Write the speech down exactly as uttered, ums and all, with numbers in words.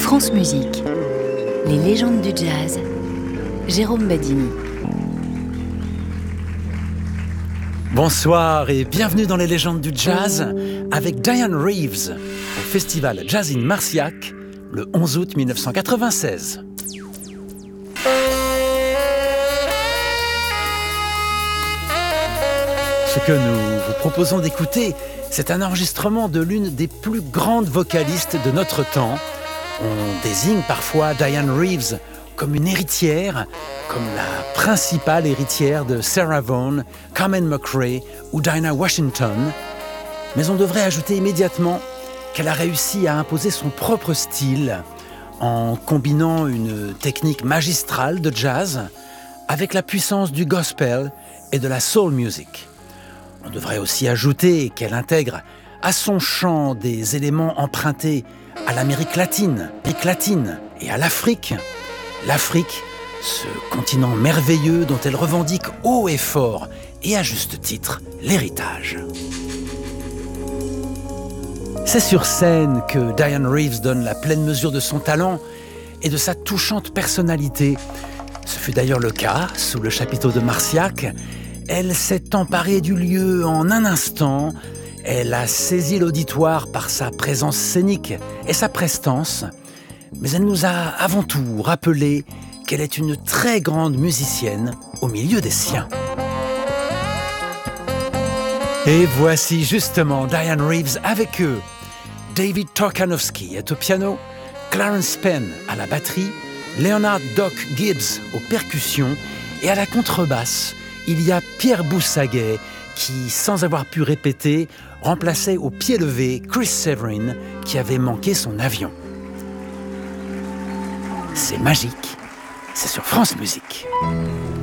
France Musique, les légendes du jazz, Jérôme Badini. Bonsoir et bienvenue dans les légendes du jazz avec Dianne Reeves au festival Jazz in Marciac le onze août mille neuf cent quatre-vingt-seize. Ce que nous vous proposons d'écouter, c'est un enregistrement de l'une des plus grandes vocalistes de notre temps. On désigne parfois Dianne Reeves comme une héritière, comme la principale héritière de Sarah Vaughan, Carmen McRae ou Dinah Washington. Mais on devrait ajouter immédiatement qu'elle a réussi à imposer son propre style en combinant une technique magistrale de jazz avec la puissance du gospel et de la soul music. On devrait aussi ajouter qu'elle intègre à son chant des éléments empruntés à l'Amérique latine, l'Amérique latine et à l'Afrique. L'Afrique, ce continent merveilleux dont elle revendique haut et fort, et à juste titre, l'héritage. C'est sur scène que Dianne Reeves donne la pleine mesure de son talent et de sa touchante personnalité. Ce fut d'ailleurs le cas sous le chapiteau de Marciac. Elle s'est emparée du lieu en un instant. Elle a saisi l'auditoire par sa présence scénique et sa prestance. Mais elle nous a avant tout rappelé qu'elle est une très grande musicienne au milieu des siens. Et voici justement Dianne Reeves avec eux. David Torkanowski est au piano, Clarence Penn à la batterie, Leonard Doc Gibbs aux percussions et à la contrebasse, il y a Pierre Boussaguet qui, sans avoir pu répéter, remplaçait au pied levé Chris Severin qui avait manqué son avion. C'est magique, c'est sur France Musique.